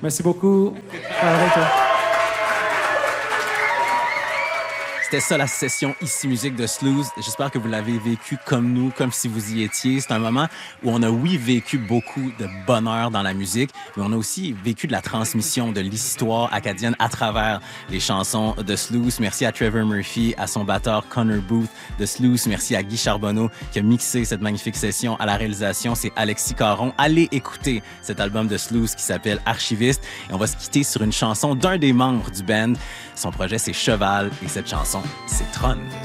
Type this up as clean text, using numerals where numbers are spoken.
Merci beaucoup. Avec toi. C'était ça la session Ici Musique de Slooze. J'espère que vous l'avez vécu comme nous, comme si vous y étiez. C'est un moment où on a, oui, vécu beaucoup de bonheur dans la musique, mais on a aussi vécu de la transmission de l'histoire acadienne à travers les chansons de Slooze. Merci à Trevor Murphy, à son batteur Connor Booth de Slooze. Merci à Guy Charbonneau qui a mixé cette magnifique session. À la réalisation, c'est Alexis Caron. Allez écouter cet album de Slooze qui s'appelle Archiviste. Et on va se quitter sur une chanson d'un des membres du band. Son projet, c'est Cheval et cette chanson, c'est Tron.